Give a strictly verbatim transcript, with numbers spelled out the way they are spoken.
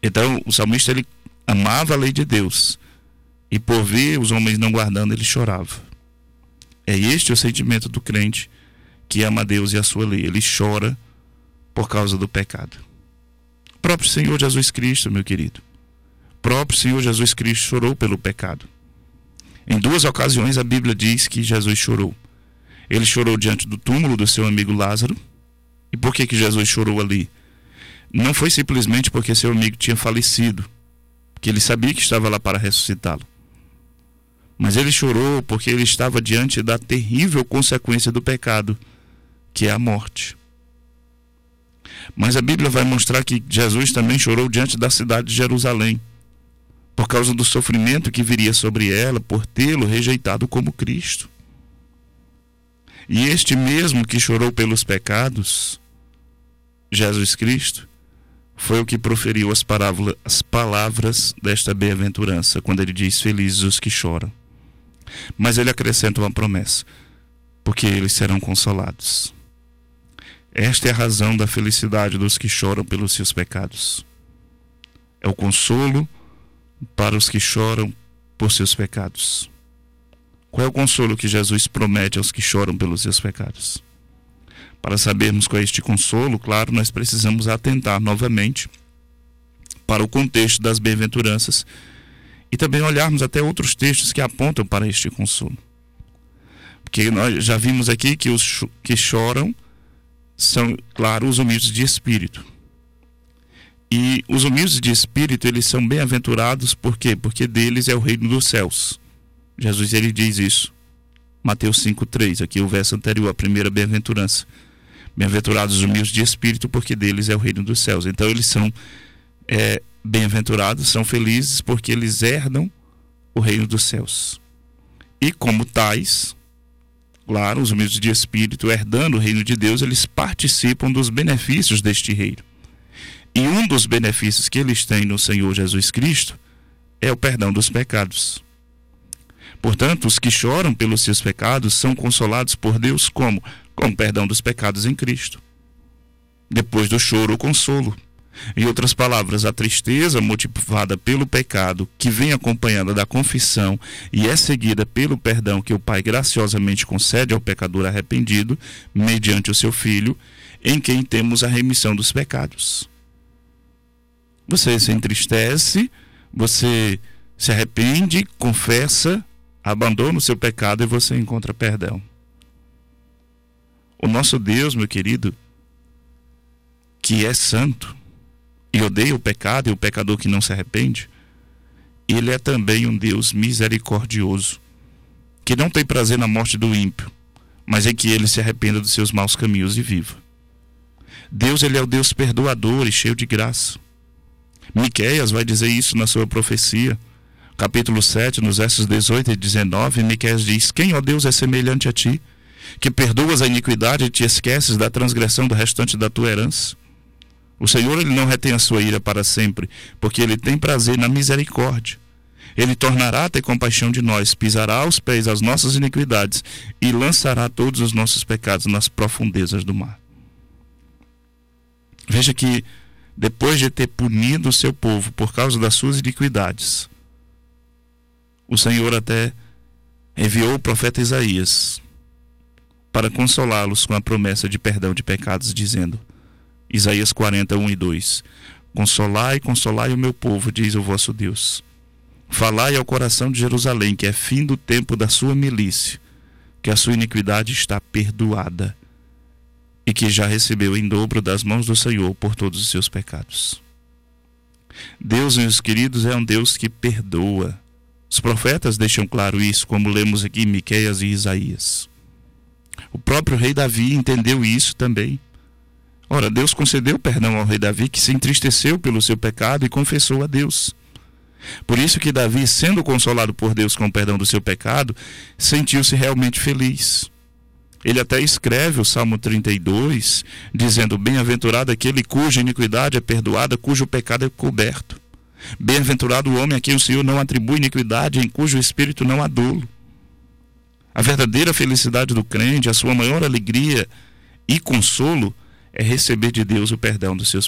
Então o salmista, ele amava a lei de Deus, e por ver os homens não guardando, ele chorava. É este o sentimento do crente que ama a Deus e a sua lei. Ele chora por causa do pecado. O próprio Senhor Jesus Cristo, meu querido, o próprio Senhor Jesus Cristo chorou pelo pecado. Em duas ocasiões a Bíblia diz que Jesus chorou. Ele chorou diante do túmulo do seu amigo Lázaro. E por que que Jesus chorou ali? Não foi simplesmente porque seu amigo tinha falecido, que ele sabia que estava lá para ressuscitá-lo. Mas ele chorou porque ele estava diante da terrível consequência do pecado, que é a morte. Mas a Bíblia vai mostrar que Jesus também chorou diante da cidade de Jerusalém, por causa do sofrimento que viria sobre ela por tê-lo rejeitado como Cristo. E este mesmo que chorou pelos pecados, Jesus Cristo, foi o que proferiu as palavras, as palavras desta bem-aventurança, quando ele diz: felizes os que choram. Mas ele acrescenta uma promessa: porque eles serão consolados. Esta é a razão da felicidade dos que choram pelos seus pecados. É o consolo para os que choram por seus pecados. Qual é o consolo que Jesus promete aos que choram pelos seus pecados? Para sabermos qual é este consolo, claro, nós precisamos atentar novamente para o contexto das bem-aventuranças e também olharmos até outros textos que apontam para este consolo. Porque nós já vimos aqui que os que choram são, claro, os humildes de espírito. E os humildes de espírito, eles são bem-aventurados, por quê? Porque deles é o reino dos céus. Jesus, ele diz isso. Mateus cinco, três, aqui o verso anterior, a primeira bem-aventurança. Bem-aventurados os humildes de espírito, porque deles é o reino dos céus. Então eles são é, bem-aventurados, são felizes, porque eles herdam o reino dos céus. E como tais, claro, os humildes de espírito, herdando o reino de Deus, eles participam dos benefícios deste reino. E um dos benefícios que eles têm no Senhor Jesus Cristo é o perdão dos pecados. Portanto, os que choram pelos seus pecados são consolados por Deus como? Com o perdão dos pecados em Cristo. Depois do choro, o consolo. Em outras palavras, a tristeza motivada pelo pecado, que vem acompanhada da confissão e é seguida pelo perdão que o Pai graciosamente concede ao pecador arrependido, mediante o seu Filho, em quem temos a remissão dos pecados. Você se entristece, você se arrepende, confessa, abandona o seu pecado e você encontra perdão. O nosso Deus, meu querido, que é santo e odeia o pecado e o pecador que não se arrepende, ele é também um Deus misericordioso, que não tem prazer na morte do ímpio, mas em que ele se arrependa dos seus maus caminhos e viva. Deus, ele é o Deus perdoador e cheio de graça. Miqueias vai dizer isso na sua profecia, capítulo sete, nos versos dezoito e dezenove. Miqueias diz: quem, ó Deus, é semelhante a ti, que perdoas a iniquidade e te esqueces da transgressão do restante da tua herança? O Senhor, ele não retém a sua ira para sempre, porque ele tem prazer na misericórdia. Ele tornará a ter compaixão de nós, pisará aos pés as nossas iniquidades e lançará todos os nossos pecados nas profundezas do mar. Veja que, depois de ter punido o seu povo por causa das suas iniquidades, o Senhor até enviou o profeta Isaías para consolá-los com a promessa de perdão de pecados, dizendo, Isaías quarenta, um e dois, consolai, consolai o meu povo, diz o vosso Deus. Falai ao coração de Jerusalém, que é fim do tempo da sua milícia, que a sua iniquidade está perdoada, e que já recebeu em dobro das mãos do Senhor por todos os seus pecados. Deus, meus queridos, é um Deus que perdoa. Os profetas deixam claro isso, como lemos aqui em Miqueias e Isaías. O próprio rei Davi entendeu isso também. Ora, Deus concedeu perdão ao rei Davi, que se entristeceu pelo seu pecado e confessou a Deus. Por isso que Davi, sendo consolado por Deus com o perdão do seu pecado, sentiu-se realmente feliz. Ele até escreve o Salmo trinta e dois, dizendo, bem-aventurado aquele cuja iniquidade é perdoada, cujo pecado é coberto. Bem-aventurado o homem a quem o Senhor não atribui iniquidade, em cujo espírito não há dolo. A verdadeira felicidade do crente, a sua maior alegria e consolo, é receber de Deus o perdão dos seus